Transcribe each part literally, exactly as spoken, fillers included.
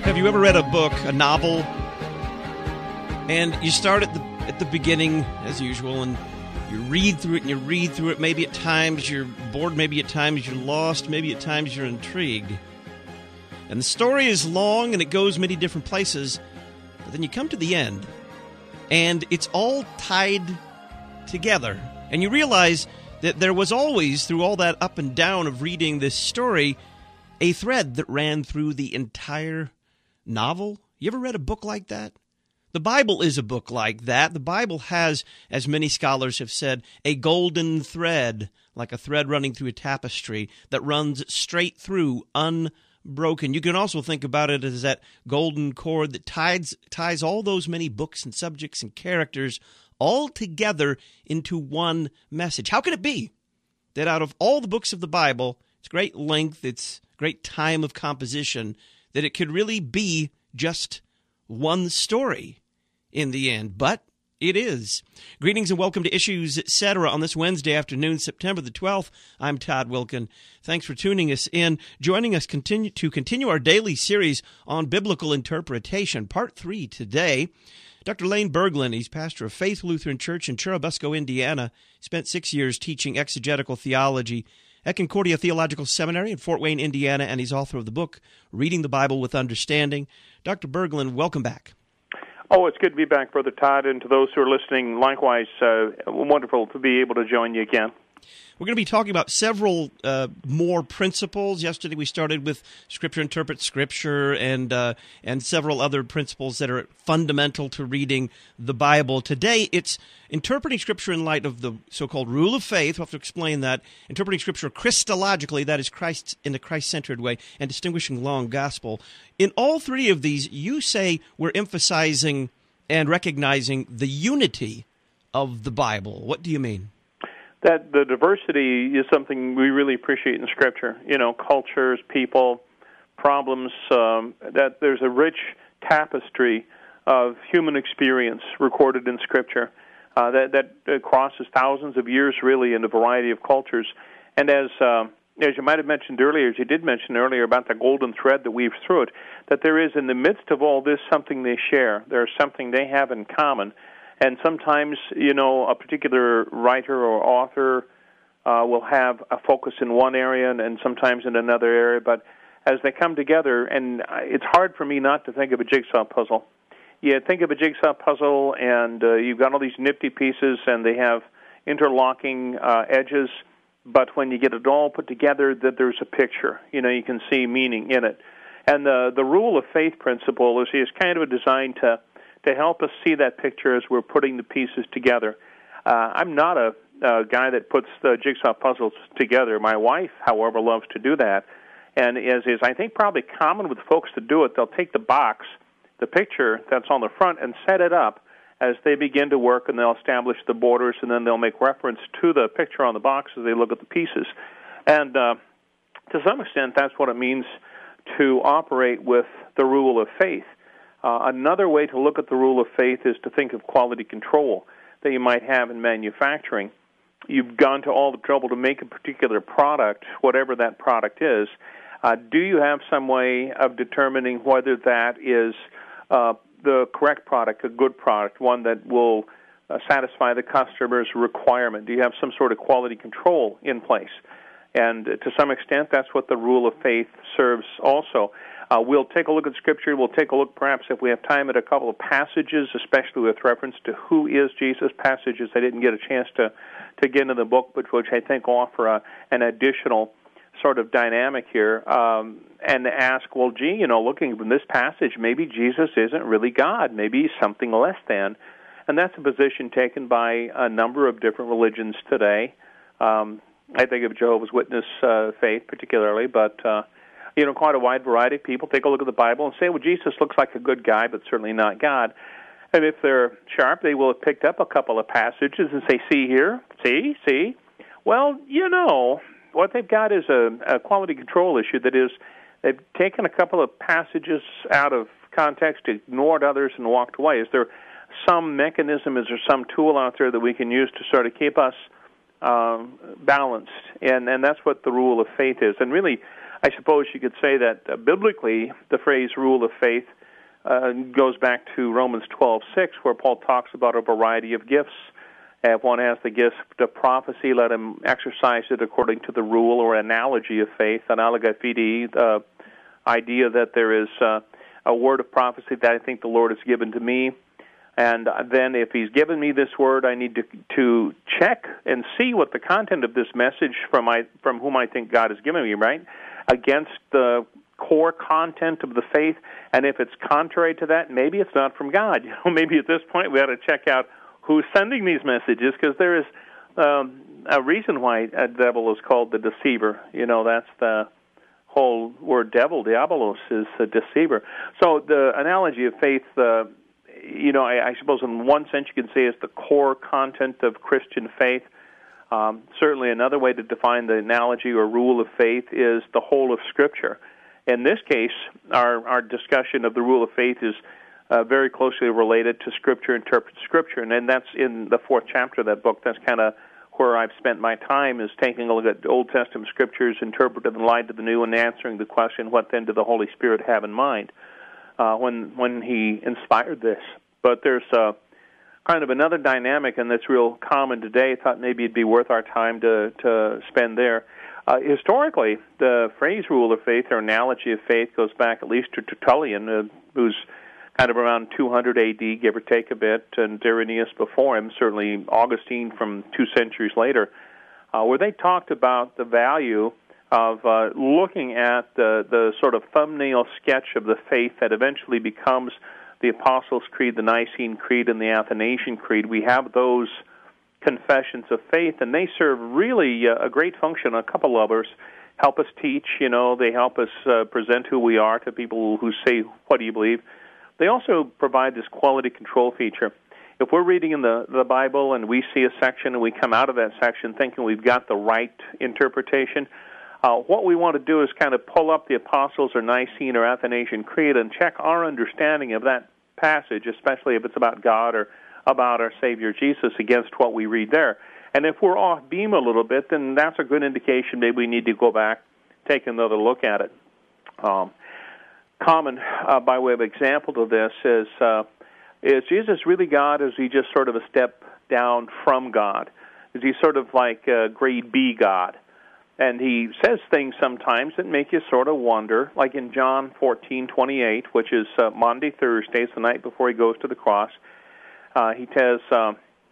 Have you ever read a book, a novel, and you start at the at the beginning, as usual, and you read through it and you read through it. Maybe at times you're bored, maybe at times you're lost, maybe at times you're intrigued. And the story is long and it goes many different places, but then you come to the end, and it's all tied together. And you realize that there was always, through all that up and down of reading this story, a thread that ran through the entire novel. You ever read a book like that? The Bible is a book like that. The Bible has, as many scholars have said, a golden thread, like a thread running through a tapestry that runs straight through, unbroken. You can also think about it as that golden cord that ties, ties all those many books and subjects and characters all together into one message. How can it be that out of all the books of the Bible, it's great length, it's great time of composition, that it could really be just one story in the end? But it is. Greetings and welcome to Issues, et cetera on this Wednesday afternoon, September the twelfth. I'm Todd Wilkin. Thanks for tuning us in, joining us continue to continue our daily series on biblical interpretation, part three today. Doctor Lane Berglund, he's pastor of Faith Lutheran Church in Churubusco, Indiana. Spent six years teaching exegetical theology at Concordia Theological Seminary in Fort Wayne, Indiana, and he's author of the book, Reading the Bible with Understanding. Doctor Berglund, welcome back. Oh, it's good to be back, Brother Todd, and to those who are listening, likewise, uh, wonderful to be able to join you again. We're going to be talking about several uh, more principles. Yesterday we started with Scripture Interprets Scripture and uh, and several other principles that are fundamental to reading the Bible. Today it's interpreting Scripture in light of the so-called rule of faith. We'll have to explain that. Interpreting Scripture Christologically, that is Christ in a Christ-centered way, and distinguishing law and gospel. In all three of these, you say we're emphasizing and recognizing the unity of the Bible. What do you mean? That the diversity is something we really appreciate in Scripture. You know, cultures, people, problems, um, that there's a rich tapestry of human experience recorded in Scripture uh, that, that crosses thousands of years, really, in a variety of cultures. And as uh, as you might have mentioned earlier, as you did mention earlier about the golden thread that weaves through it, that there is in the midst of all this something they share. There's something they have in common. And sometimes, you know, a particular writer or author uh, will have a focus in one area and, and sometimes in another area. But as they come together, and it's hard for me not to think of a jigsaw puzzle. You think of a jigsaw puzzle, and uh, you've got all these nifty pieces, and they have interlocking uh, edges. But when you get it all put together, that there's a picture. You know, you can see meaning in it. And the the rule of faith principle is is kind of a design to. to help us see that picture as we're putting the pieces together. Uh, I'm not a, a guy that puts the jigsaw puzzles together. My wife, however, loves to do that. And as is, I think, probably common with folks to do it, they'll take the box, the picture that's on the front, and set it up as they begin to work, and they'll establish the borders, and then they'll make reference to the picture on the box as they look at the pieces. And uh, to some extent, that's what it means to operate with the rule of faith. Uh, another way to look at the rule of faith is to think of quality control that you might have in manufacturing. You've gone to all the trouble to make a particular product, whatever that product is. Uh, do you have some way of determining whether that is uh, the correct product, a good product, one that will uh, satisfy the customer's requirement? Do you have some sort of quality control in place? And uh, to some extent, that's what the rule of faith serves also. Uh, we'll take a look at Scripture. We'll take a look, perhaps, if we have time, at a couple of passages, especially with reference to who is Jesus, passages I didn't get a chance to, to get into the book, but which I think offer a, an additional sort of dynamic here, um, and ask, well, gee, you know, looking from this passage, maybe Jesus isn't really God. Maybe he's something less than. And that's a position taken by a number of different religions today. Um, I think of Jehovah's Witness uh, faith particularly, but... Uh, You know, quite a wide variety of people take a look at the Bible and say, well, Jesus looks like a good guy, but certainly not God. And if they're sharp, they will have picked up a couple of passages and say, see here, see, see. Well, you know, what they've got is a, a quality control issue. That is, they've taken a couple of passages out of context, ignored others, and walked away. Is there some mechanism, is there some tool out there that we can use to sort of keep us um, balanced? And, and that's what the rule of faith is. And really, I suppose you could say that uh, biblically the phrase rule of faith uh, goes back to Romans twelve six, where Paul talks about a variety of gifts. If one has the gift of prophecy, let him exercise it according to the rule or analogy of faith, analoga fidei, the idea that there is uh, a word of prophecy that I think the Lord has given to me. And then if he's given me this word, I need to to check and see what the content of this message from my, from whom I think God has given me, right, against the core content of the faith. And if it's contrary to that, maybe it's not from God. You know, maybe at this point we ought to check out who's sending these messages, because there is um, a reason why a devil is called the deceiver. You know, that's the whole word devil, diabolos, is a deceiver. So the analogy of faith, uh, you know, I, I suppose in one sense you can say is the core content of Christian faith. Um, certainly another way to define the analogy or rule of faith is the whole of Scripture. In this case, our, our discussion of the rule of faith is uh, very closely related to Scripture, interpret Scripture, and, and that's in the fourth chapter of that book. That's kind of where I've spent my time, is taking a look at Old Testament Scriptures, interpreted in light of the New, and answering the question, what then did the Holy Spirit have in mind uh, when when He inspired this? But there's uh, kind of another dynamic, and that's real common today. I thought maybe it'd be worth our time to, to spend there. Uh, historically, the phrase rule of faith or analogy of faith goes back at least to Tertullian, uh, who's kind of around two hundred A D, give or take a bit, and Irenaeus before him, certainly Augustine from two centuries later, uh, where they talked about the value of uh, looking at the, the sort of thumbnail sketch of the faith that eventually becomes the Apostles' Creed, the Nicene Creed, and the Athanasian Creed. We have those confessions of faith, and they serve really uh, a great function. A couple others help us teach, you know, they help us uh, present who we are to people who say, what do you believe? They also provide this quality control feature. If we're reading in the, the Bible and we see a section and we come out of that section thinking we've got the right interpretation, uh, what we want to do is kind of pull up the Apostles' or Nicene or Athanasian Creed and check our understanding of that passage, especially if it's about God or about our Savior Jesus, against what we read there. And if we're off beam a little bit, then that's a good indication maybe we need to go back, take another look at it. Um, common, uh, by way of example to this, is uh, is Jesus really God, or is he just sort of a step down from God? Is he sort of like uh, grade B God? And he says things sometimes that make you sort of wonder, like in John fourteen twenty-eight, which is uh, Maundy Thursday, it's the night before he goes to the cross. Uh, he says uh,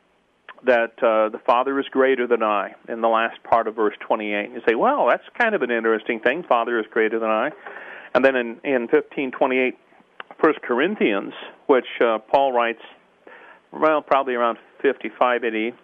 that uh, the Father is greater than I, in the last part of verse twenty-eight. You say, well, that's kind of an interesting thing, Father is greater than I. And then in, in fifteen twenty-eight, First Corinthians, which uh, Paul writes, well, probably around fifty-five A D,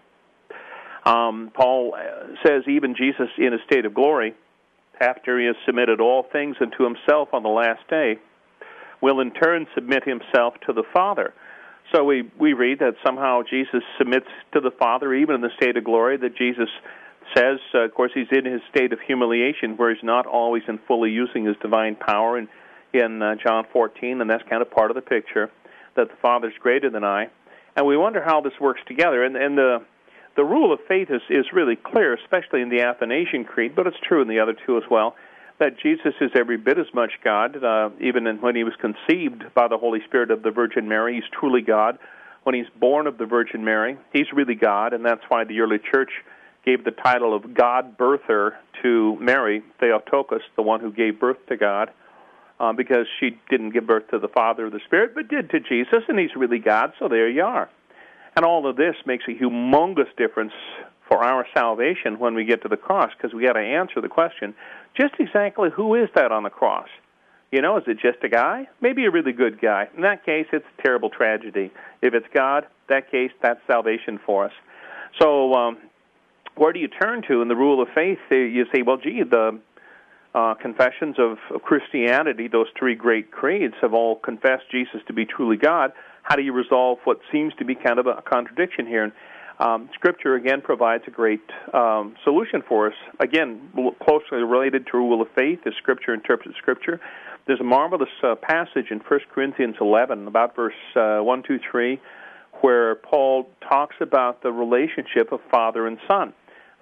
um, Paul says, even Jesus in a state of glory, after he has submitted all things unto himself on the last day, will in turn submit himself to the Father. So we, we read that somehow Jesus submits to the Father, even in the state of glory, that Jesus says, uh, of course, he's in his state of humiliation, where he's not always and fully using his divine power in, in uh, John fourteen, and that's kind of part of the picture, that the Father's greater than I. And we wonder how this works together. And, and the the rule of faith is, is really clear, especially in the Athanasian Creed, but it's true in the other two as well, that Jesus is every bit as much God, uh, even in, when he was conceived by the Holy Spirit of the Virgin Mary, he's truly God. When he's born of the Virgin Mary, he's really God, and that's why the early church gave the title of God-birther to Mary, Theotokos, the one who gave birth to God, uh, because she didn't give birth to the Father or the Spirit, but did to Jesus, and he's really God, so there you are. And all of this makes a humongous difference for our salvation when we get to the cross, because we got to answer the question, just exactly who is that on the cross? You know, is it just a guy? Maybe a really good guy. In that case, it's a terrible tragedy. If it's God, in that case, that's salvation for us. So um, where do you turn to in the rule of faith? You say, well, gee, the uh, confessions of, of Christianity, those three great creeds, have all confessed Jesus to be truly God. How do you resolve what seems to be kind of a contradiction here? And um, Scripture, again, provides a great um, solution for us. Again, closely related to rule of faith is Scripture interprets Scripture. There's a marvelous uh, passage in First Corinthians eleven, about verse uh, one, two, three, where Paul talks about the relationship of Father and Son.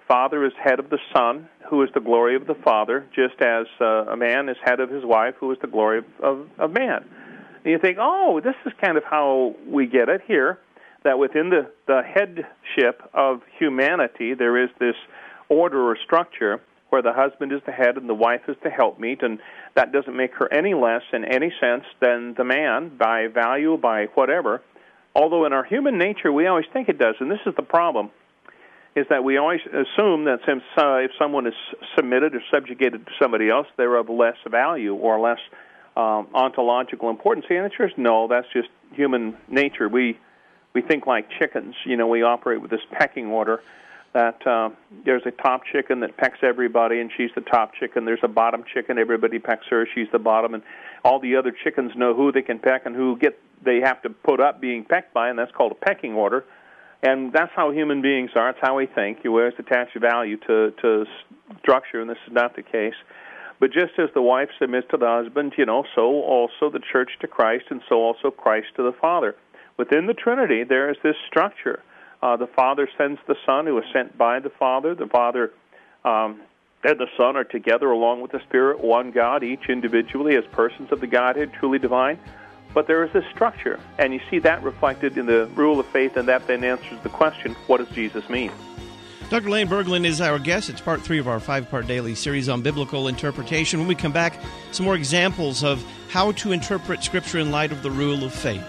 Father is head of the Son, who is the glory of the Father, just as uh, a man is head of his wife, who is the glory of, of, of man. And you think, oh, this is kind of how we get it here, that within the, the headship of humanity, there is this order or structure where the husband is the head and the wife is the helpmeet, and that doesn't make her any less in any sense than the man by value, by whatever. Although in our human nature, we always think it does, and this is the problem, is that we always assume that since uh, if someone is submitted or subjugated to somebody else, they're of less value or less um, ontological importance. The answer is no, that's just human nature. We we think like chickens. You know, we operate with this pecking order that uh, there's a top chicken that pecks everybody, and she's the top chicken. There's a bottom chicken, everybody pecks her, she's the bottom, and all the other chickens know who they can peck and who get they have to put up being pecked by, and that's called a pecking order. And that's how human beings are. It's how we think. You always attach value to, to structure, and this is not the case. But just as the wife submits to the husband, you know, so also the church to Christ, and so also Christ to the Father. Within the Trinity, there is this structure. Uh, the Father sends the Son, who is sent by the Father. The Father um, and the Son are together along with the Spirit, one God, each individually as persons of the Godhead, truly divine. But there is this structure, and you see that reflected in the rule of faith, and that then answers the question, what does Jesus mean? Doctor Lane Berglund is our guest. It's part three of our five-part daily series on biblical interpretation. When we come back, some more examples of how to interpret Scripture in light of the rule of faith.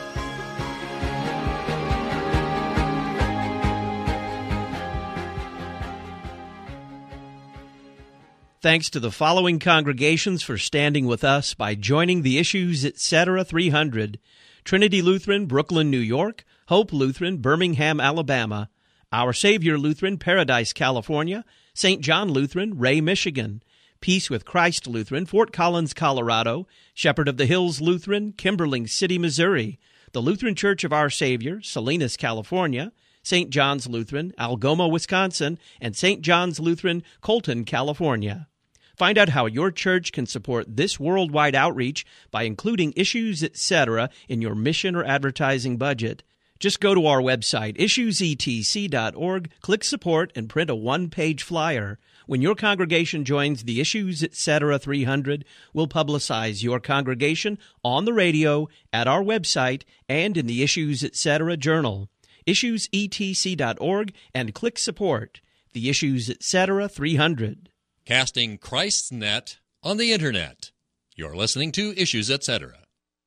Thanks to the following congregations for standing with us by joining the Issues Etc. three hundred: Trinity Lutheran, Brooklyn, New York; Hope Lutheran, Birmingham, Alabama; Our Savior Lutheran, Paradise, California; Saint John Lutheran, Ray, Michigan; Peace with Christ Lutheran, Fort Collins, Colorado; Shepherd of the Hills Lutheran, Kimberling City, Missouri; the Lutheran Church of Our Savior, Salinas, California; Saint John's Lutheran, Algoma, Wisconsin; and Saint John's Lutheran, Colton, California. Find out how your church can support this worldwide outreach by including Issues Etc. in your mission or advertising budget. Just go to our website, issues e t c dot org, click Support, and print a one-page flyer. When your congregation joins the Issues Etc. three hundred, we'll publicize your congregation on the radio, at our website, and in the Issues Etc. Journal. issues e t c dot org and click Support. The Issues Etc. three hundred. Casting Christ's net on the Internet. You're listening to Issues Etc.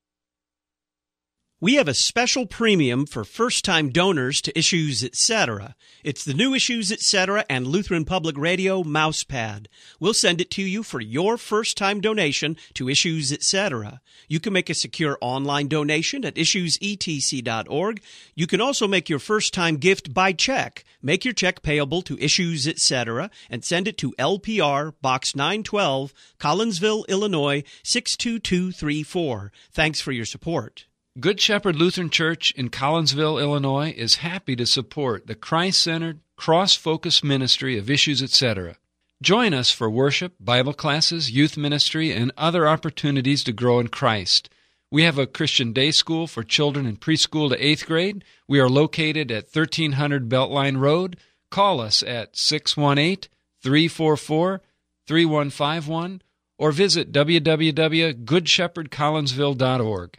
We have a special premium for first-time donors to Issues Etc. It's the new Issues Etc. and Lutheran Public Radio mousepad. We'll send it to you for your first-time donation to Issues Etc. You can make a secure online donation at issues e t c dot org. You can also make your first-time gift by check. Make your check payable to Issues Etc. and send it to L P R, Box nine twelve, Collinsville, Illinois, six two two three four. Thanks for your support. Good Shepherd Lutheran Church in Collinsville, Illinois is happy to support the Christ-centered, cross-focused ministry of Issues Etc. Join us for worship, Bible classes, youth ministry, and other opportunities to grow in Christ. We have a Christian day school for children in preschool to eighth grade. We are located at thirteen hundred Beltline Road. Call us at six one eight, three four four, three one five one or visit w w w dot good shepherd collinsville dot org.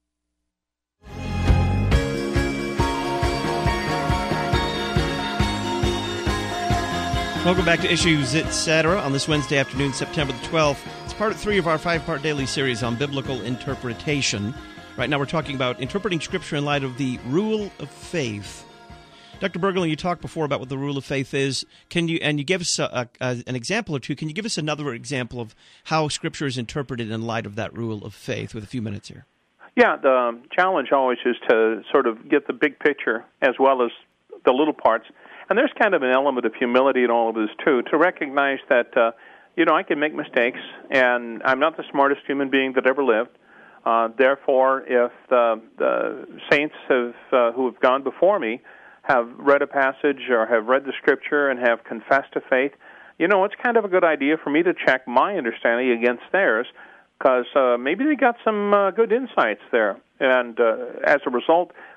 Welcome back to Issues Etc. on this Wednesday afternoon, September the twelfth. It's part three of our five-part daily series on biblical interpretation. Right now we're talking about interpreting Scripture in light of the rule of faith. Doctor Berglund, you talked before about what the rule of faith is. Can you and you give us a, a, an example or two. Can you give us another example of how Scripture is interpreted in light of that rule of faith with a few minutes here? Yeah, the challenge always is to sort of get the big picture as well as the little parts. And there's kind of an element of humility in all of this, too, to recognize that, uh, you know, I can make mistakes, and I'm not the smartest human being that ever lived. Uh, therefore, if the, the saints have, uh, who have gone before me have read a passage or have read the Scripture and have confessed to faith, you know, it's kind of a good idea for me to check my understanding against theirs, because uh, maybe they got some uh, good insights there. And uh, as a result,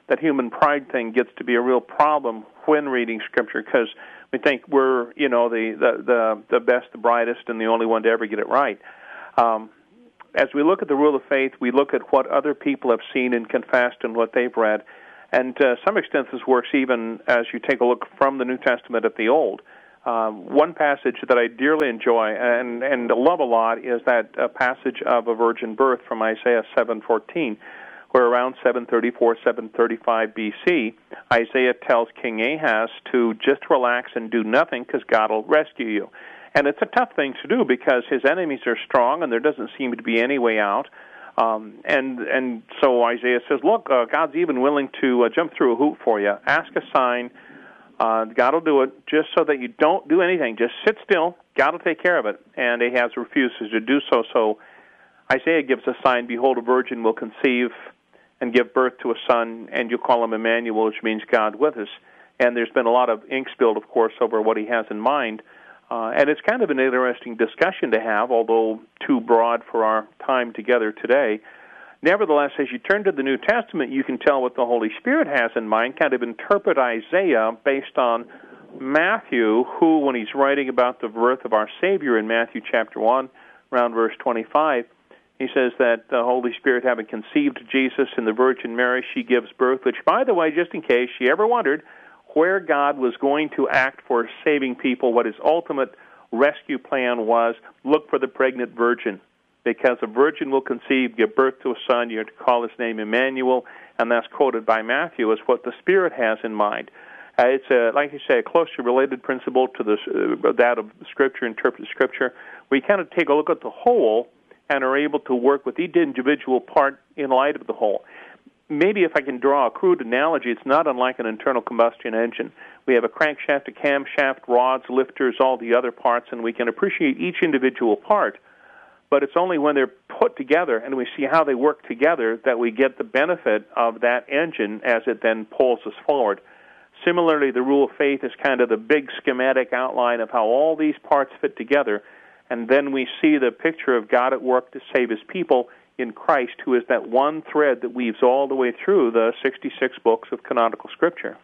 that human pride thing gets to be a real problem when reading Scripture, because we think we're, you know, the, the, the, the best, the brightest, and the only one to ever get it right. Um, as we look at the rule of faith, we look at what other people have seen and confessed and what they've read. And to some extent, this works even as you take a look from the New Testament at the Old. Um, one passage that I dearly enjoy and, and love a lot is that uh, passage of a virgin birth from Isaiah seven fourteen, where around seven thirty-four, seven thirty-five B C, Isaiah tells King Ahaz to just relax and do nothing because God will rescue you. And it's a tough thing to do because his enemies are strong and there doesn't seem to be any way out. Um, and and so Isaiah says, look, uh, God's even willing to uh, jump through a hoop for you. Ask a sign. Uh, God will do it just so that you don't do anything. Just sit still. God will take care of it. And Ahaz refuses to do so. So Isaiah gives a sign, behold, a virgin will conceive and give birth to a son, and you'll call him Emmanuel, which means God with us. And there's been a lot of ink spilled, of course, over what he has in mind. Uh, and it's kind of an interesting discussion to have, although too broad for our time together today. Nevertheless, as you turn to the New Testament, you can tell what the Holy Spirit has in mind, kind of interpret Isaiah based on Matthew, who, when he's writing about the birth of our Savior in Matthew chapter one, around verse twenty-five, he says that the Holy Spirit having conceived Jesus in the Virgin Mary, she gives birth, which, by the way, just in case you ever wondered where God was going to act for saving people, what his ultimate rescue plan was, look for the pregnant virgin. Because a virgin will conceive, give birth to a son, you're to call his name Emmanuel, and that's quoted by Matthew as what the Spirit has in mind. Uh, it's, a, like you say, a closely related principle to this, uh, that of Scripture, interpret Scripture. We kind of take a look at the whole and are able to work with each individual part in light of the whole. Maybe if I can draw a crude analogy, it's not unlike an internal combustion engine. We have a crankshaft, a camshaft, rods, lifters, all the other parts, and we can appreciate each individual part. But it's only when they're put together and we see how they work together that we get the benefit of that engine as it then pulls us forward. Similarly, the rule of faith is kind of the big schematic outline of how all these parts fit together, and then we see the picture of God at work to save his people in Christ, who is that one thread that weaves all the way through the sixty-six books of canonical Scripture.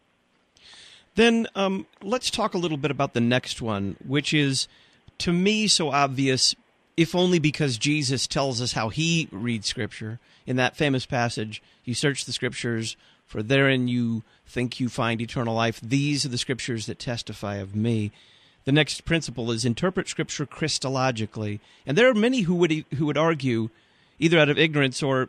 Then um, let's talk a little bit about the next one, which is, to me, so obvious, if only because Jesus tells us how he reads Scripture. In that famous passage, you search the Scriptures, for therein you think you find eternal life. These are the Scriptures that testify of me. The next principle is interpret Scripture Christologically. And there are many who would who would argue, either out of ignorance or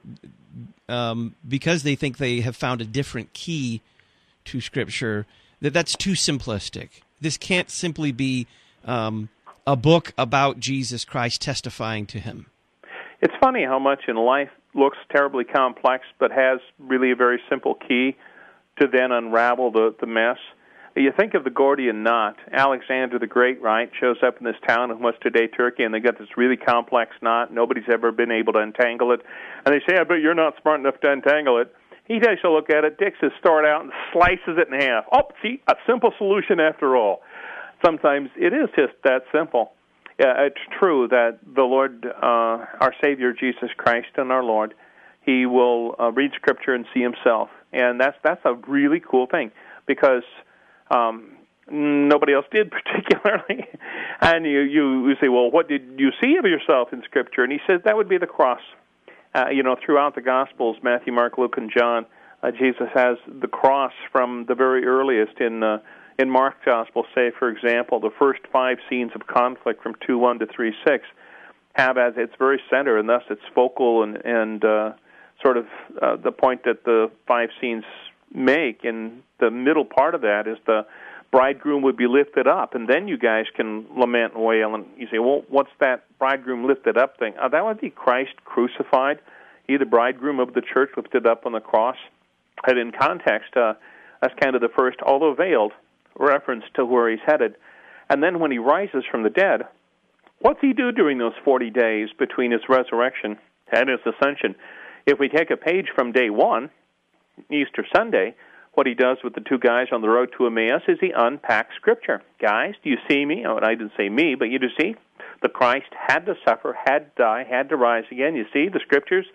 um, because they think they have found a different key to Scripture, that that's too simplistic. This can't simply be um, a book about Jesus Christ testifying to him. It's funny how much in life looks terribly complex but has really a very simple key to then unravel the, the mess. You think of the Gordian knot. Alexander the Great, right, shows up in this town in what's today Turkey, and they got this really complex knot. Nobody's ever been able to untangle it. And they say, I bet you're not smart enough to untangle it. He takes a look at it, takes his sword out, and slices it in half. Oh, see, a simple solution after all. Sometimes it is just that simple. Yeah, it's true that the Lord, uh, our Savior, Jesus Christ, and our Lord, he will uh, read Scripture and see himself. And that's that's a really cool thing, because um, nobody else did particularly. And you, you, you say, well, what did you see of yourself in Scripture? And he says that would be the cross. Uh, you know, throughout the Gospels, Matthew, Mark, Luke, and John, uh, Jesus has the cross from the very earliest in uh, in Mark's Gospel. Say, for example, the first five scenes of conflict from two one to three six have as its very center, and thus its focal and, and uh, sort of uh, the point that the five scenes make. And the middle part of that is the bridegroom would be lifted up, and then you guys can lament and wail, and you say, well, what's that bridegroom lifted up thing? Uh, that would be Christ crucified. He, the bridegroom of the church, lifted up on the cross. And in context, uh, that's kind of the first, although veiled, reference to where he's headed. And then when he rises from the dead, what's he do during those forty days between his resurrection and his ascension? If we take a page from day one, Easter Sunday, what he does with the two guys on the road to Emmaus is he unpacks Scripture. Guys, do you see me? Oh, and I didn't say me, but you do see? The Christ had to suffer, had to die, had to rise again. You see the Scriptures?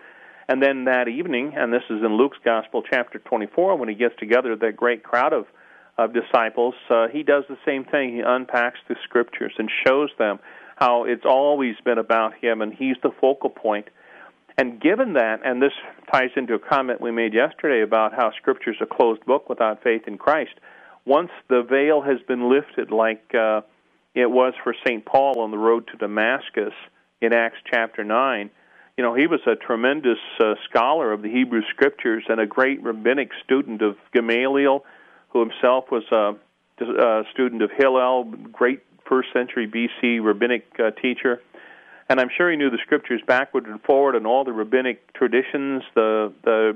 And then that evening, and this is in Luke's Gospel, chapter twenty-four, when he gets together that great crowd of, of disciples, uh, he does the same thing. He unpacks the Scriptures and shows them how it's always been about him, and he's the focal point. And given that, and this ties into a comment we made yesterday about how Scripture is a closed book without faith in Christ, once the veil has been lifted, like uh, it was for Saint Paul on the road to Damascus in Acts chapter nine, you know, he was a tremendous uh, scholar of the Hebrew Scriptures and a great rabbinic student of Gamaliel, who himself was a, a student of Hillel, great first century B C rabbinic uh, teacher. And I'm sure he knew the Scriptures backward and forward and all the rabbinic traditions, the, the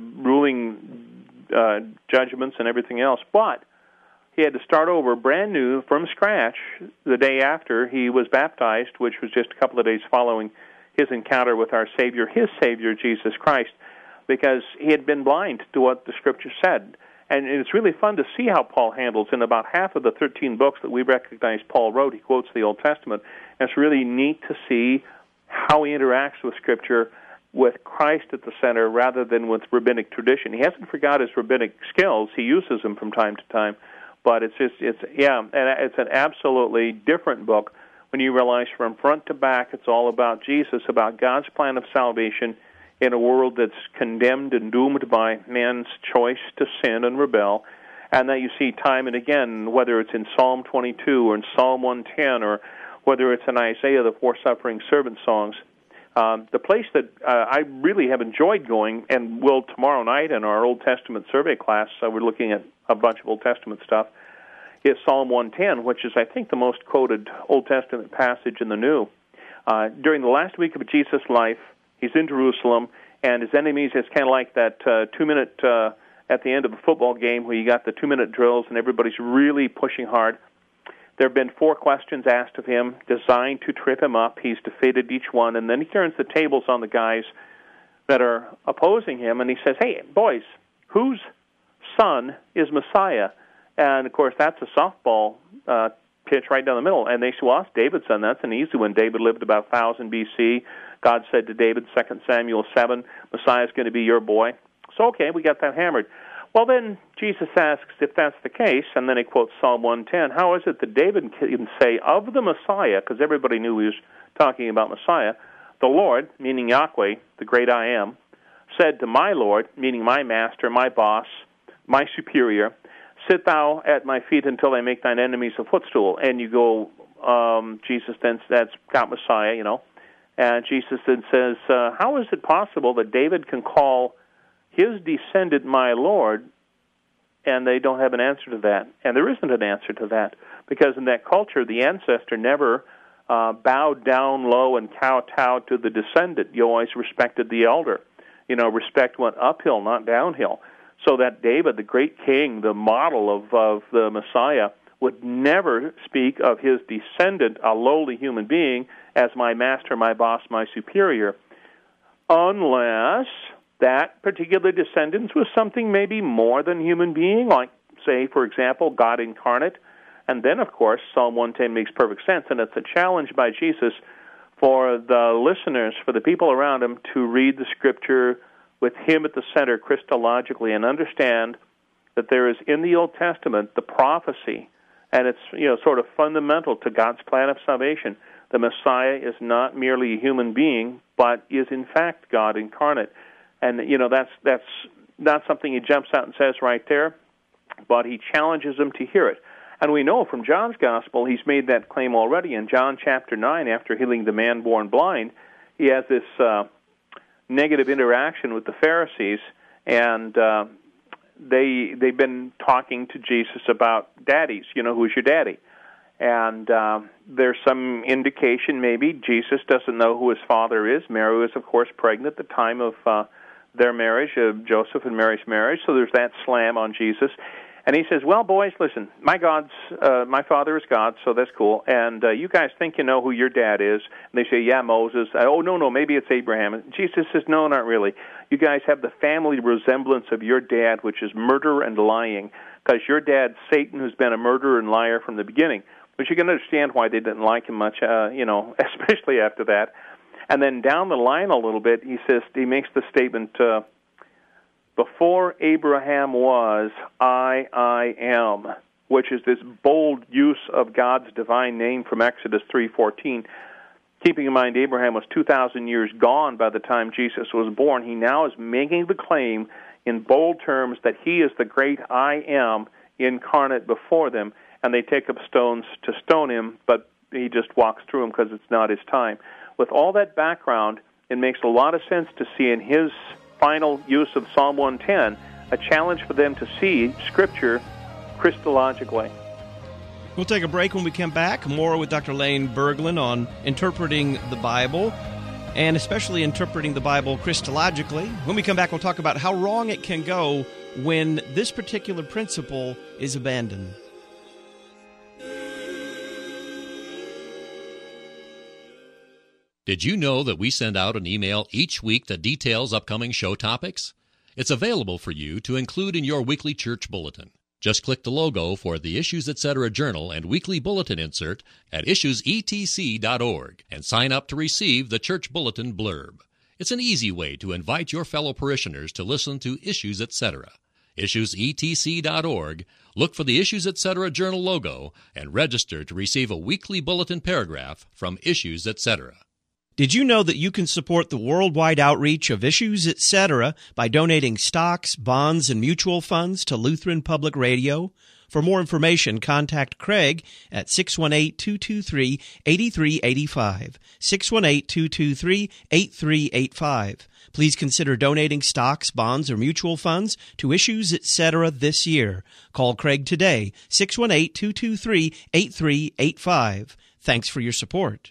ruling uh, judgments and everything else. But he had to start over brand new from scratch the day after he was baptized, which was just a couple of days following his encounter with our Savior, his Savior, Jesus Christ, because he had been blind to what the Scripture said. And it's really fun to see how Paul handles. In about half of the thirteen books that we recognize Paul wrote, he quotes the Old Testament. And it's really neat to see how he interacts with Scripture with Christ at the center rather than with rabbinic tradition. He hasn't forgot his rabbinic skills. He uses them from time to time. But it's just, it's yeah, and it's an absolutely different book when you realize from front to back it's all about Jesus, about God's plan of salvation in a world that's condemned and doomed by man's choice to sin and rebel, and that you see time and again, whether it's in Psalm twenty-two or in Psalm one ten or whether it's in Isaiah, the four suffering servant songs. Um, the place that uh, I really have enjoyed going, and will tomorrow night in our Old Testament survey class, uh, we're looking at a bunch of Old Testament stuff, is Psalm one ten, which is, I think, the most quoted Old Testament passage in the New. Uh, during the last week of Jesus' life, he's in Jerusalem, and his enemies, it's kind of like that uh, two-minute, uh, at the end of a football game where you got the two-minute drills and everybody's really pushing hard. There have been four questions asked of him designed to trip him up. He's defeated each one, and then he turns the tables on the guys that are opposing him, and he says, hey, boys, whose son is Messiah? And, of course, that's a softball uh, pitch right down the middle. And they say, well, it's David's son. That's an easy one. David lived about one thousand B C. God said to David, Second Samuel seven, Messiah's going to be your boy. So, okay, we got that hammered. Well, then Jesus asks if that's the case, and then he quotes Psalm one ten. How is it that David can say of the Messiah, because everybody knew he was talking about Messiah, the Lord, meaning Yahweh, the great I am, said to my Lord, meaning my master, my boss, my superior, sit thou at my feet until I make thine enemies a footstool. And you go, um, Jesus then, that's got Messiah, you know. And Jesus then says, uh, how is it possible that David can call his descendant my Lord, and they don't have an answer to that? And there isn't an answer to that, because in that culture, the ancestor never uh, bowed down low and kowtowed to the descendant. You always respected the elder. You know, respect went uphill, not downhill. So that David, the great king, the model of, of the Messiah, would never speak of his descendant, a lowly human being, as my master, my boss, my superior, unless that particular descendant was something maybe more than human being, like, say, for example, God incarnate. And then, of course, Psalm one ten makes perfect sense, and it's a challenge by Jesus for the listeners, for the people around him, to read the Scripture with him at the center Christologically and understand that there is in the Old Testament the prophecy, and it's, you know, sort of fundamental to God's plan of salvation. The Messiah is not merely a human being, but is in fact God incarnate. And, you know, that's that's not something he jumps out and says right there, but he challenges them to hear it. And we know from John's Gospel, he's made that claim already. In John chapter nine, after healing the man born blind, he has this uh, negative interaction with the Pharisees, and uh, they, they've been talking to Jesus about daddies. You know, who's your daddy? And uh, there's some indication maybe Jesus doesn't know who his father is. Mary was, of course, pregnant at the time of uh, their marriage, uh, Joseph and Mary's marriage, so there's that slam on Jesus. And he says, well, boys, listen, my God's, uh, my father is God, so that's cool, and uh, you guys think you know who your dad is. And they say, yeah, Moses. Uh, oh, no, no, maybe it's Abraham. And Jesus says, no, not really. You guys have the family resemblance of your dad, which is murder and lying, because your dad's Satan, who's been a murderer and liar from the beginning. But you can understand why they didn't like him much, uh, you know, especially after that. And then down the line a little bit, he says he makes the statement, uh, before Abraham was, I, I am, which is this bold use of God's divine name from Exodus three fourteen. Keeping in mind Abraham was two thousand years gone by the time Jesus was born, he now is making the claim in bold terms that he is the great I am incarnate before them, and they take up stones to stone him, but he just walks through them because it's not his time. With all that background, it makes a lot of sense to see in his final use of Psalm one ten a challenge for them to see Scripture Christologically. We'll take a break. When we come back, more with Doctor Lane Berglund on interpreting the Bible, and especially interpreting the Bible Christologically. When we come back, we'll talk about how wrong it can go when this particular principle is abandoned. Did you know that we send out an email each week that details upcoming show topics? It's available for you to include in your weekly church bulletin. Just click the logo for the Issues Etc. Journal and weekly bulletin insert at issues e t c dot org and sign up to receive the church bulletin blurb. It's an easy way to invite your fellow parishioners to listen to Issues Etc. issues e t c dot org, look for the Issues Etc. Journal logo, and register to receive a weekly bulletin paragraph from Issues Etc. Did you know that you can support the worldwide outreach of Issues Etc. by donating stocks, bonds, and mutual funds to Lutheran Public Radio? For more information, contact Craig at six one eight, two two three, eight three eight five, six one eight, two two three, eight three eight five. Please consider donating stocks, bonds, or mutual funds to Issues Etc. this year. Call Craig today, six one eight, two two three, eight three eight five. Thanks for your support.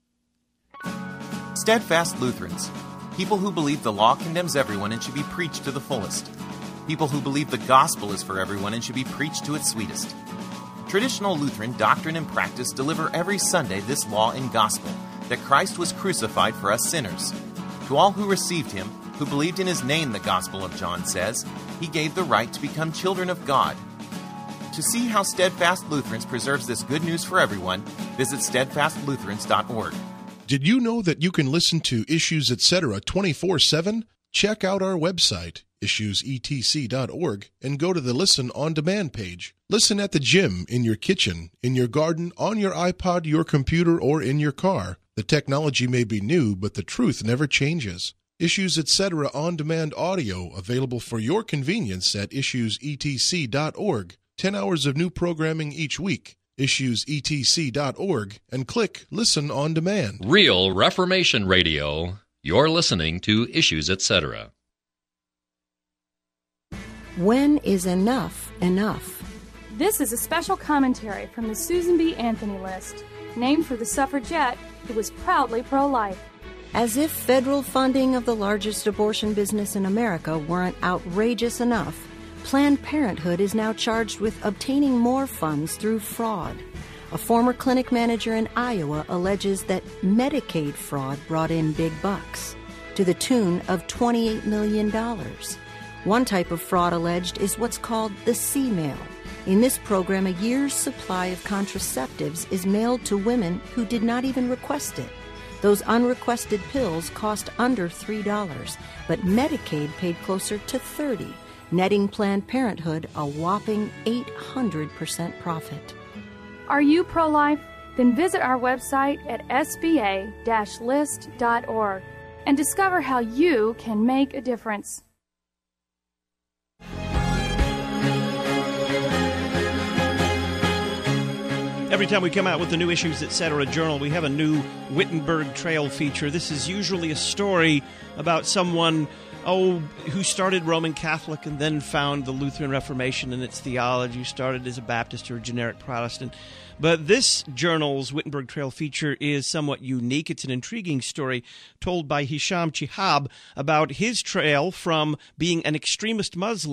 Steadfast Lutherans, people who believe the law condemns everyone and should be preached to the fullest. People who believe the gospel is for everyone and should be preached to its sweetest. Traditional Lutheran doctrine and practice deliver every Sunday this law and gospel, that Christ was crucified for us sinners. To all who received him, who believed in his name, the Gospel of John says, he gave the right to become children of God. To see how Steadfast Lutherans preserves this good news for everyone, visit steadfast lutherans dot org. Did you know that you can listen to Issues Etc. twenty-four seven? Check out our website, issues e t c dot org, and go to the Listen on Demand page. Listen at the gym, in your kitchen, in your garden, on your iPod, your computer, or in your car. The technology may be new, but the truth never changes. Issues Etc. on-demand audio available for your convenience at issues e t c dot org. Ten hours of new programming each week. issues e t c dot org and click Listen on Demand. Real Reformation Radio. You're listening to Issues Etc. When is enough enough? This is a special commentary from the Susan B. Anthony List, named for the suffragette who was proudly pro-life. As if federal funding of the largest abortion business in America weren't outrageous enough, Planned Parenthood is now charged with obtaining more funds through fraud. A former clinic manager in Iowa alleges that Medicaid fraud brought in big bucks, to the tune of twenty-eight million dollars. One type of fraud alleged is what's called the C-mail. In this program, a year's supply of contraceptives is mailed to women who did not even request it. Those unrequested pills cost under three dollars, but Medicaid paid closer to thirty dollars. Netting Planned Parenthood a whopping eight hundred percent profit. Are you pro-life? Then visit our website at s b a dash list dot org and discover how you can make a difference. Every time we come out with the new Issues Etc. Journal, we have a new Wittenberg Trail feature. This is usually a story about someone Oh, who started Roman Catholic and then found the Lutheran Reformation and its theology, who started as a Baptist or a generic Protestant. But this journal's Wittenberg Trail feature is somewhat unique. It's an intriguing story told by Hisham Chihab about his trail from being an extremist Muslim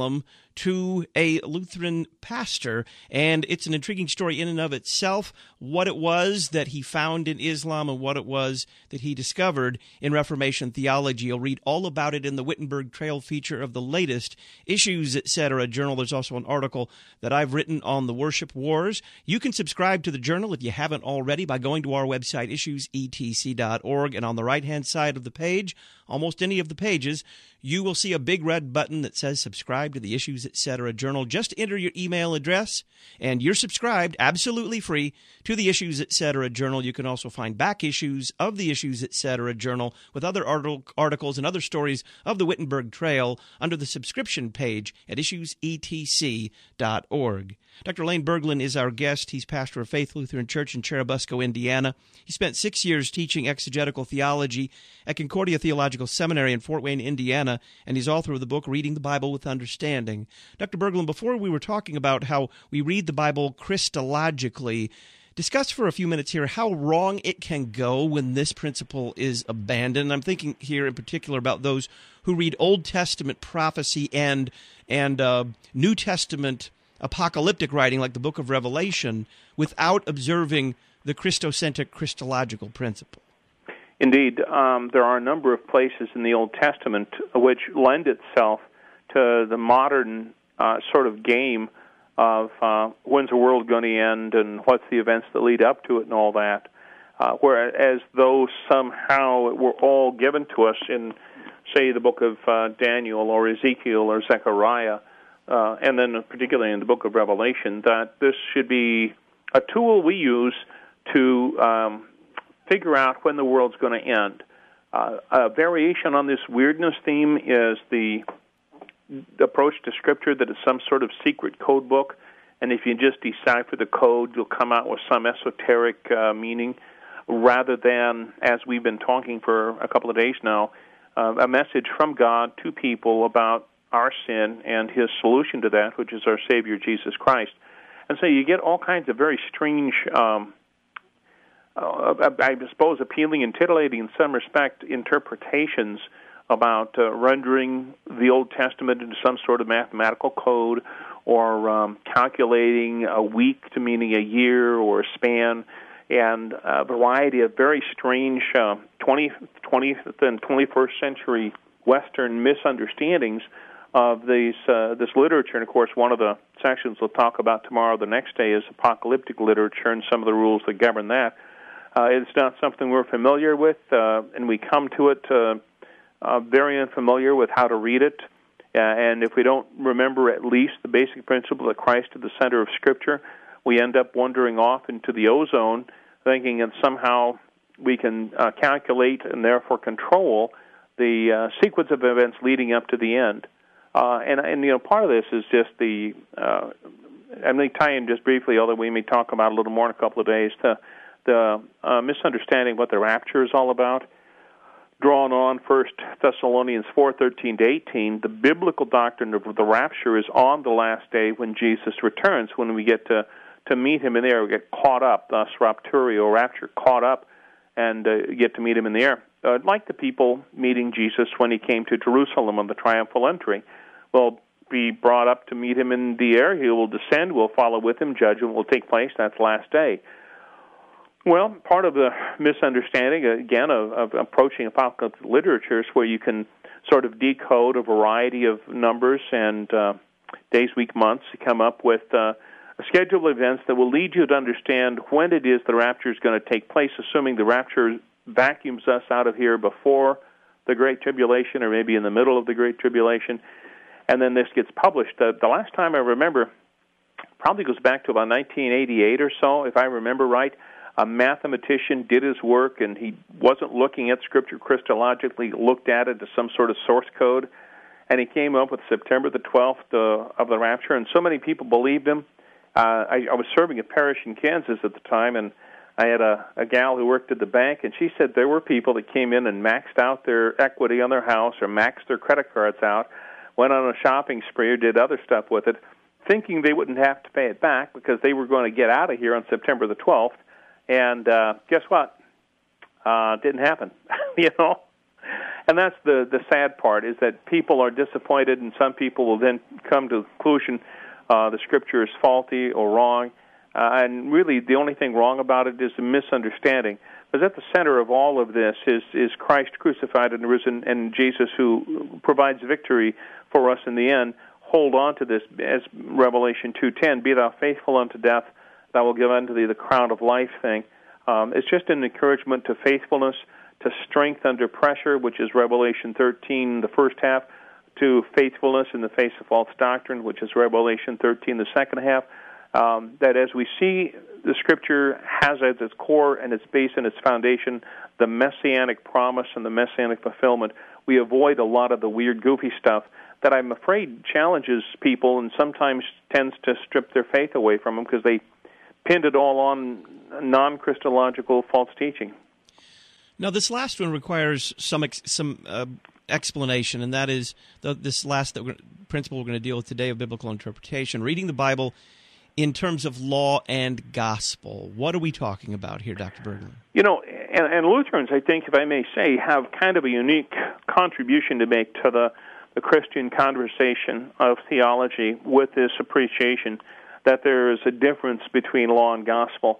to a Lutheran pastor, and it's an intriguing story in and of itself, what it was that he found in Islam and what it was that he discovered in Reformation theology. You'll read all about it in the Wittenberg Trail feature of the latest Issues, et cetera journal. There's also an article that I've written on the worship wars. You can subscribe to the journal if you haven't already by going to our website, issues e t c dot org, and on the right-hand side of the page, almost any of the pages, you will see a big red button that says subscribe to the Issues, et cetera journal. Just enter your email address, and you're subscribed absolutely free to the Issues, et cetera journal. You can also find back issues of the Issues, et cetera journal with other articles and other stories of the Wittenberg Trail under the subscription page at issues e t c dot org. Doctor Lane Berglund is our guest. He's pastor of Faith Lutheran Church in Cherubusco, Indiana. He spent six years teaching exegetical theology at Concordia Theological Seminary in Fort Wayne, Indiana, and he's author of the book Reading the Bible with Understanding. Doctor Berglund, before we were talking about how we read the Bible Christologically, discuss for a few minutes here how wrong it can go when this principle is abandoned. I'm thinking here in particular about those who read Old Testament prophecy and, and uh, New Testament apocalyptic writing like the book of Revelation without observing the Christocentric Christological principle. Indeed, um, there are a number of places in the Old Testament which lend itself to the modern uh, sort of game of uh, when's the world going to end and what's the events that lead up to it and all that, uh, whereas though somehow it were all given to us in, say, the book of uh, Daniel or Ezekiel or Zechariah, Uh, and then particularly in the book of Revelation, that this should be a tool we use to um, figure out when the world's going to end. Uh, a variation on this weirdness theme is the, the approach to Scripture that it's some sort of secret code book, and if you just decipher the code, you'll come out with some esoteric uh, meaning, rather than, as we've been talking for a couple of days now, uh, a message from God to people about our sin and his solution to that, which is our Savior, Jesus Christ. And so you get all kinds of very strange, um, uh, I suppose, appealing and titillating in some respect, interpretations about uh, rendering the Old Testament into some sort of mathematical code or um, calculating a week to meaning a year or a span, and a variety of very strange uh, twentieth, twentieth and twenty-first century Western misunderstandings of these uh, this literature. And, of course, one of the sections we'll talk about tomorrow, the next day, is apocalyptic literature and some of the rules that govern that. Uh, it's not something we're familiar with, uh, and we come to it uh, uh, very unfamiliar with how to read it. Uh, and if we don't remember at least the basic principle that Christ is the center of Scripture, we end up wandering off into the ozone, thinking that somehow we can uh, calculate and therefore control the uh, sequence of events leading up to the end. Uh, and, and, you know, part of this is just the, uh, I'm going to tie in just briefly, although we may talk about it a little more in a couple of days, to the uh, misunderstanding what the rapture is all about. Drawn on First Thessalonians four thirteen to eighteen, the biblical doctrine of the rapture is on the last day when Jesus returns, when we get to, to meet him in the air, we get caught up, thus rapturio, rapture, caught up, and uh, get to meet him in the air. Uh, like the people meeting Jesus when he came to Jerusalem on the triumphal entry. We'll be brought up to meet him in the air. He will descend. We'll follow with him. Judgment will take place. That's last day. Well, part of the misunderstanding, again, of, of approaching apocalyptic literature is where you can sort of decode a variety of numbers and uh, days, week, months to come up with uh, a schedule of events that will lead you to understand when it is the rapture is going to take place, assuming the rapture vacuums us out of here before the Great Tribulation or maybe in the middle of the Great Tribulation. And then this gets published. Uh, the last time I remember, probably goes back to about nineteen eighty-eight or so, if I remember right, a mathematician did his work, and he wasn't looking at Scripture Christologically, looked at it as some sort of source code, and he came up with September the twelfth uh, of the rapture, and so many people believed him. Uh, I, I was serving a parish in Kansas at the time, and I had a, a gal who worked at the bank, and she said there were people that came in and maxed out their equity on their house or maxed their credit cards out, went on a shopping spree or did other stuff with it, thinking they wouldn't have to pay it back because they were going to get out of here on September the twelfth. And uh, guess what? Uh, didn't happen, you know. And that's the, the sad part, is that people are disappointed, and some people will then come to the conclusion uh, the Scripture is faulty or wrong. Uh, and really, the only thing wrong about it is a misunderstanding. Because at the center of all of this is, is Christ crucified and risen, and Jesus, who provides victory for us in the end. Hold on to this, as Revelation two ten, be thou faithful unto death, thou will give unto thee the crown of life thing. Um, it's just an encouragement to faithfulness, to strength under pressure, which is Revelation thirteen, the first half, to faithfulness in the face of false doctrine, which is Revelation thirteen, the second half. Um, that as we see the Scripture has as its core and its base and its foundation the Messianic promise and the Messianic fulfillment, we avoid a lot of the weird, goofy stuff that I'm afraid challenges people and sometimes tends to strip their faith away from them because they pinned it all on non-Christological false teaching. Now, this last one requires some ex- some uh, explanation, and that is the, this last that we're, principle we're going to deal with today of biblical interpretation, reading the Bible in terms of law and gospel. What are we talking about here, Doctor Bergman? You know, and, and Lutherans, I think, if I may say, have kind of a unique contribution to make to the, the Christian conversation of theology with this appreciation that there is a difference between law and gospel.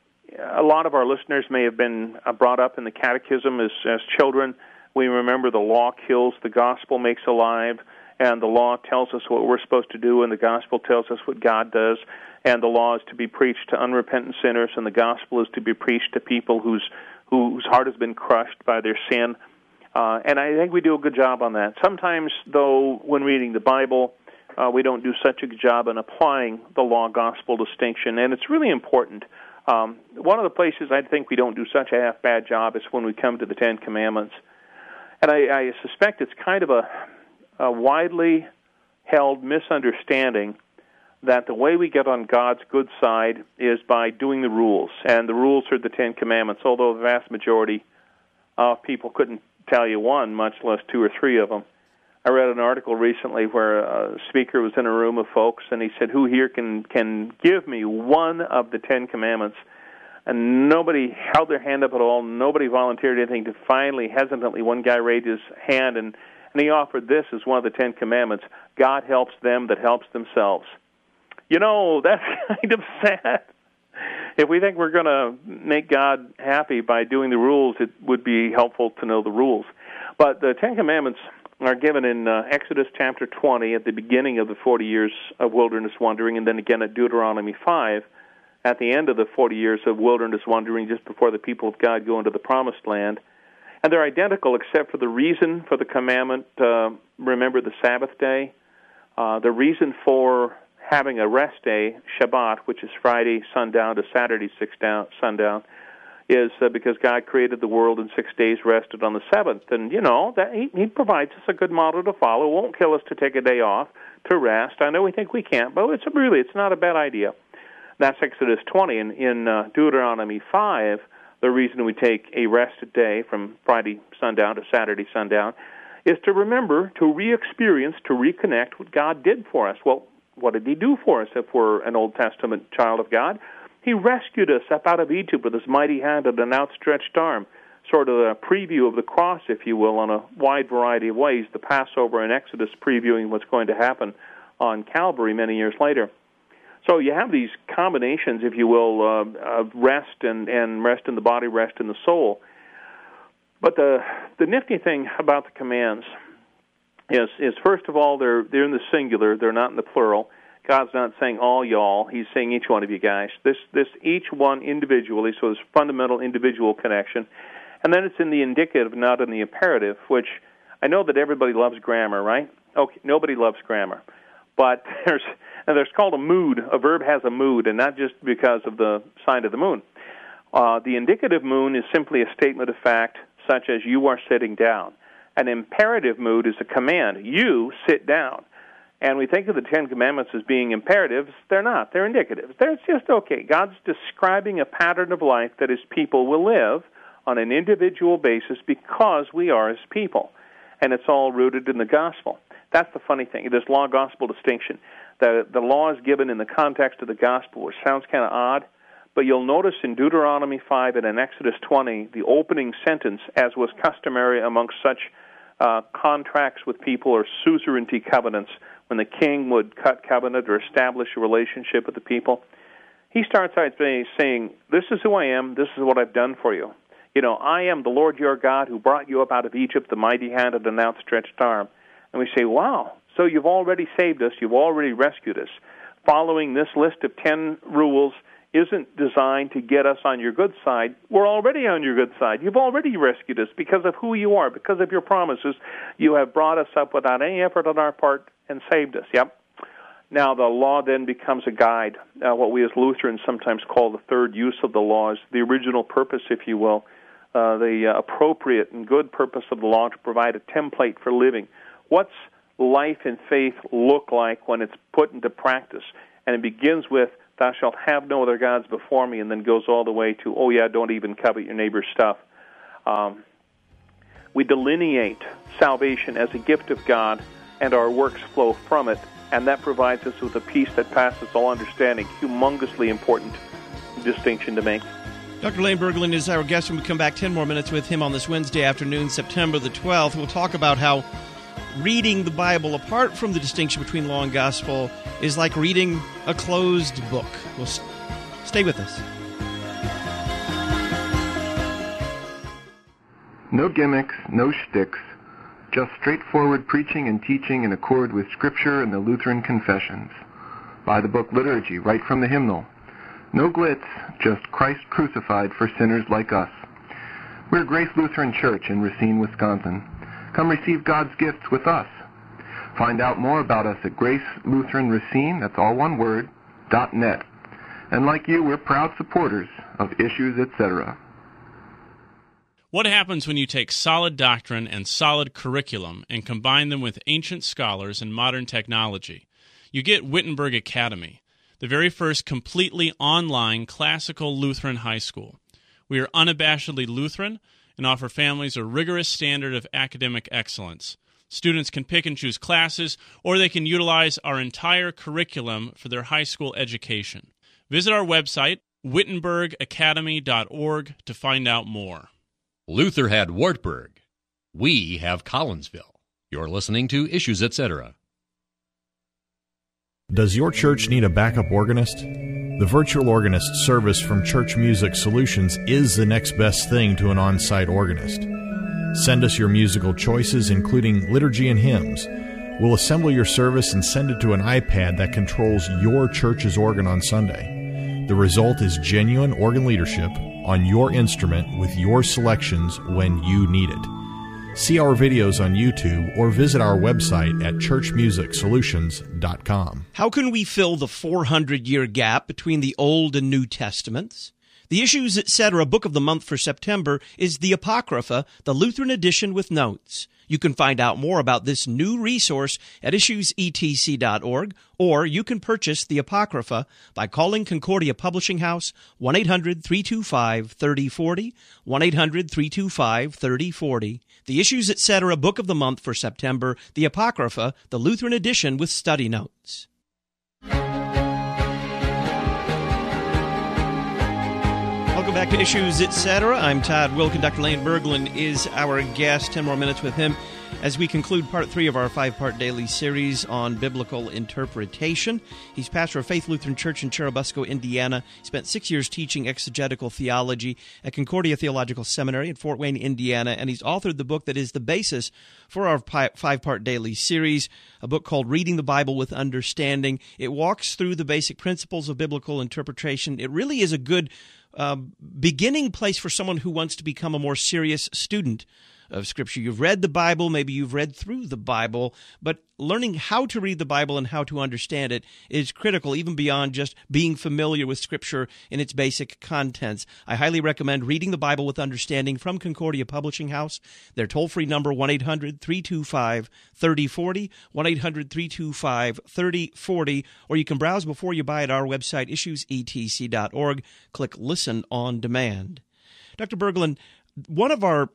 A lot of our listeners may have been brought up in the catechism as, as children. We remember the law kills, the gospel makes alive, and the law tells us what we're supposed to do, and the gospel tells us what God does, and the law is to be preached to unrepentant sinners, and the gospel is to be preached to people whose whose heart has been crushed by their sin. Uh, and I think we do a good job on that. Sometimes, though, when reading the Bible, uh, we don't do such a good job in applying the law-gospel distinction, and it's really important. Um, one of the places I think we don't do such a half-bad job is when we come to the Ten Commandments. And I, I suspect it's kind of a, a widely held misunderstanding that the way we get on God's good side is by doing the rules. And the rules are the Ten Commandments, although the vast majority of people couldn't tell you one, much less two or three of them. I read an article recently where a speaker was in a room of folks, and he said, who here can, can give me one of the Ten Commandments? And nobody held their hand up at all. Nobody volunteered anything. To finally, hesitantly, one guy raised his hand, and, and he offered this as one of the Ten Commandments. God helps them that helps themselves. You know, that's kind of sad. If we think we're going to make God happy by doing the rules, it would be helpful to know the rules. But the Ten Commandments are given in uh, Exodus chapter twenty at the beginning of the forty years of wilderness wandering, and then again at Deuteronomy five at the end of the forty years of wilderness wandering, just before the people of God go into the promised land. And they're identical except for the reason for the commandment, uh, remember the Sabbath day. Uh, the reason for having a rest day, Shabbat, which is Friday sundown to Saturday six down, sundown, is uh, because God created the world in six days, rested on the seventh. And, you know, that he, he provides us a good model to follow. It won't kill us to take a day off to rest. I know we think we can't, but it's really, it's not a bad idea. That's Exodus twenty. And in uh, Deuteronomy five, the reason we take a rested day from Friday sundown to Saturday sundown is to remember, to re-experience, to reconnect what God did for us. Well, what did he do for us if we're an Old Testament child of God? He rescued us up out of Egypt with his mighty hand and an outstretched arm, sort of a preview of the cross, if you will, in a wide variety of ways, the Passover and Exodus previewing what's going to happen on Calvary many years later. So you have these combinations, if you will, uh, of rest and, and rest in the body, rest in the soul. But the the nifty thing about the commands is, is first of all, they're they're in the singular, they're not in the plural. God's not saying all y'all, he's saying each one of you guys. This this each one individually, so there's fundamental individual connection. And then it's in the indicative, not in the imperative, which I know that everybody loves grammar, right? Okay, nobody loves grammar. But there's and there's called a mood. A verb has a mood, and not just because of the sign of the moon. Uh, the indicative mood is simply a statement of fact, such as you are sitting down. An imperative mood is a command. You sit down. And we think of the Ten Commandments as being imperatives. They're not. They're indicatives. They're just, okay, God's describing a pattern of life that his people will live on an individual basis because we are his people. And it's all rooted in the gospel. That's the funny thing, this law-gospel distinction. The, the law is given in the context of the gospel, which sounds kind of odd, but you'll notice in Deuteronomy five and in Exodus twenty, the opening sentence, as was customary amongst such uh, contracts with people or suzerainty covenants, when the king would cut covenant or establish a relationship with the people, he starts out by saying, this is who I am, this is what I've done for you. You know, I am the Lord your God who brought you up out of Egypt, the mighty hand and an outstretched arm. And we say, wow, so you've already saved us, you've already rescued us. Following this list of ten rules isn't designed to get us on your good side. We're already on your good side. You've already rescued us because of who you are, because of your promises. You have brought us up without any effort on our part and saved us. Yep. Now the law then becomes a guide, uh, what we as Lutherans sometimes call the third use of the law, is the original purpose, if you will, uh, the uh, appropriate and good purpose of the law to provide a template for living. What's life and faith look like when it's put into practice? And it begins with, thou shalt have no other gods before me, and then goes all the way to, oh yeah, don't even covet your neighbor's stuff. Um, we delineate salvation as a gift of God, and our works flow from it, and that provides us with a peace that passes all understanding. Humongously important distinction to make. Doctor Lane Berglund is our guest, and we come back ten more minutes with him on this Wednesday afternoon, September the twelfth. We'll talk about how reading the Bible, apart from the distinction between law and gospel, is like reading a closed book. Well, stay with us. No gimmicks, no shticks, just straightforward preaching and teaching in accord with Scripture and the Lutheran confessions. By the book Liturgy, right from the hymnal. No glitz, just Christ crucified for sinners like us. We're Grace Lutheran Church in Racine, Wisconsin. Come receive God's gifts with us. Find out more about us at Grace Lutheran Racine, that's all one word, dot net. And like you, we're proud supporters of Issues, et cetera. What happens when you take solid doctrine and solid curriculum and combine them with ancient scholars and modern technology? You get Wittenberg Academy, the very first completely online classical Lutheran high school. We are unabashedly Lutheran and offer families a rigorous standard of academic excellence. Students can pick and choose classes, or they can utilize our entire curriculum for their high school education. Visit our website, wittenberg academy dot org, to find out more. Luther had Wartburg. We have Collinsville. You're listening to Issues, et cetera. Does your church need a backup organist? The Virtual Organist service from Church Music Solutions is the next best thing to an on-site organist. Send us your musical choices, including liturgy and hymns. We'll assemble your service and send it to an iPad that controls your church's organ on Sunday. The result is genuine organ leadership on your instrument with your selections when you need it. See our videos on YouTube or visit our website at church music solutions dot com. How can we fill the four hundred year gap between the Old and New Testaments? The Issues, et cetera. Book of the month for September is the Apocrypha, the Lutheran edition with notes. You can find out more about this new resource at issues e t c dot org, or you can purchase the Apocrypha by calling Concordia Publishing House, one eight hundred three two five three oh four oh, one eight hundred three two five three oh four oh. The Issues, et cetera. Book of the month for September, the Apocrypha, the Lutheran edition with study notes. Welcome back to Issues, et cetera. I'm Todd Wilken. Doctor Lane Berglund is our guest. Ten more minutes with him as we conclude part three of our five-part daily series on biblical interpretation. He's pastor of Faith Lutheran Church in Churubusco, Indiana. He spent six years teaching exegetical theology at Concordia Theological Seminary in Fort Wayne, Indiana, and he's authored the book that is the basis for our five-part daily series, a book called Reading the Bible with Understanding. It walks through the basic principles of biblical interpretation. It really is a good Uh, beginning place for someone who wants to become a more serious student of Scripture. You've read the Bible, maybe you've read through the Bible, but learning how to read the Bible and how to understand it is critical, even beyond just being familiar with Scripture in its basic contents. I highly recommend Reading the Bible with Understanding from Concordia Publishing House. Their toll-free number, one eight hundred three two five three oh four oh, one eight hundred three two five three oh four oh, or you can browse before you buy at our website, issues e t c dot org. Click Listen on Demand. Doctor Berglund, one of our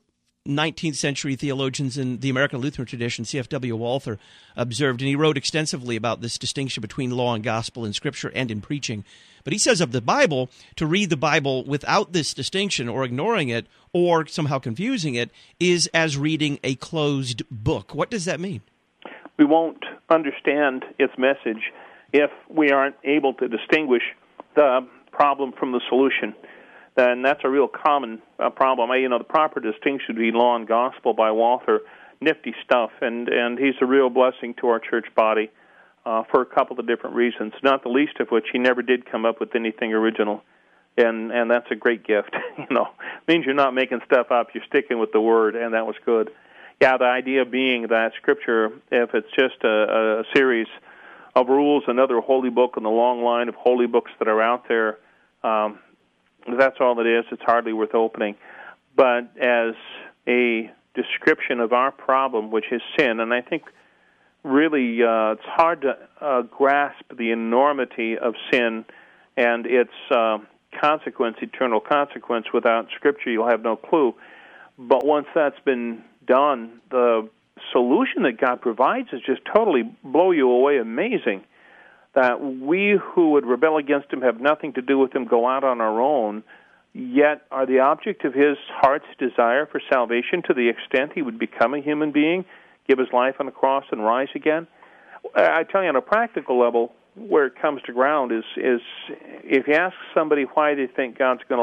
nineteenth century theologians in the American Lutheran tradition, C F W Walther, observed, and he wrote extensively about this distinction between law and gospel in Scripture and in preaching. But he says of the Bible, to read the Bible without this distinction or ignoring it or somehow confusing it is as reading a closed book. What does that mean? We won't understand its message if we aren't able to distinguish the problem from the solution. And that's a real common uh, problem. I, you know, the proper distinction between law and gospel by Walther, nifty stuff, and, and he's a real blessing to our church body. Uh, for a couple of different reasons, not the least of which he never did come up with anything original, and and that's a great gift. You know, it means you're not making stuff up; you're sticking with the Word, and that was good. Yeah, the idea being that Scripture, if it's just a, a series of rules, another holy book in the long line of holy books that are out there, um, that's all it is. It's hardly worth opening. But as a description of our problem, which is sin, and I think. Really, uh, it's hard to uh, grasp the enormity of sin and its uh, consequence, eternal consequence. Without Scripture, you'll have no clue. But once that's been done, the solution that God provides is just totally blow you away, amazing. That we who would rebel against Him, have nothing to do with Him, go out on our own, yet are the object of His heart's desire for salvation to the extent He would become a human being, give His life on the cross and rise again. I tell you, on a practical level, where it comes to ground is, is if you ask somebody why they think God's going to